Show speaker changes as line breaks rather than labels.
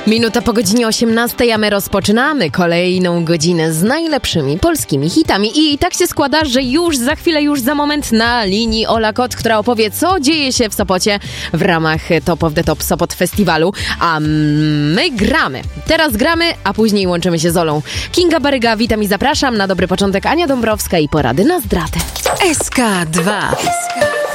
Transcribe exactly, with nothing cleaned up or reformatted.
Minuta po godzinie osiemnastej, a my rozpoczynamy kolejną godzinę z najlepszymi polskimi hitami. I tak się składa, że już za chwilę, już za moment na linii Ola Kot, która opowie, co dzieje się w Sopocie w ramach Top of the Top Sopot Festiwalu. A my gramy. Teraz gramy, a później łączymy się z Olą. Kinga Baryga, witam i zapraszam. Na dobry początek Ania Dąbrowska i porady na zdradę.
S K dwa.